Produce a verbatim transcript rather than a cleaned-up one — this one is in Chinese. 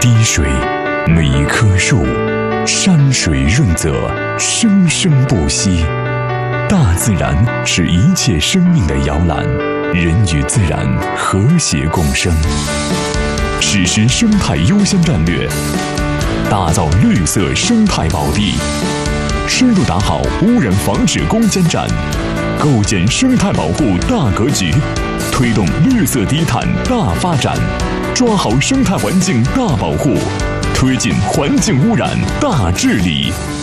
滴水，每一棵树，山水润泽，生生不息。大自然是一切生命的摇篮，人与自然和谐共生。实施生态优先战略，打造绿色生态宝地，深入打好污染防治攻坚战，构建生态保护大格局，推动绿色低碳大发展，抓好生态环境大保护，推进环境污染大治理。